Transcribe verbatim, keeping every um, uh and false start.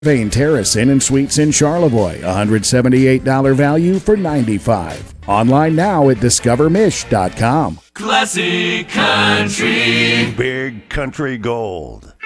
Vane Terrace Inn and Suites in Charlevoix, one hundred seventy-eight dollars value for ninety-five dollars. Online now at discover mish dot com. Classic Country. Big Country Gold.